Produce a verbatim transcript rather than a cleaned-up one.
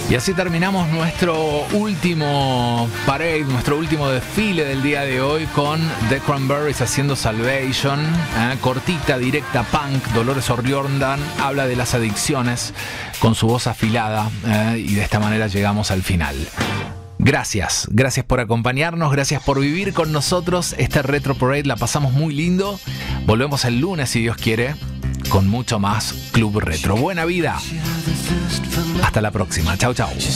Y así terminamos nuestro último parade, nuestro último desfile del día de hoy con The Cranberries haciendo Salvation, ¿eh? Cortita, directa, punk. Dolores O'Riordan habla de las adicciones con su voz afilada, ¿eh? Y de esta manera llegamos al final. Gracias, gracias por acompañarnos, gracias por vivir con nosotros este Retro Parade, la pasamos muy lindo. Volvemos el lunes, si Dios quiere, con mucho más Club Retro. Buena vida. Hasta la próxima. Chau, chau.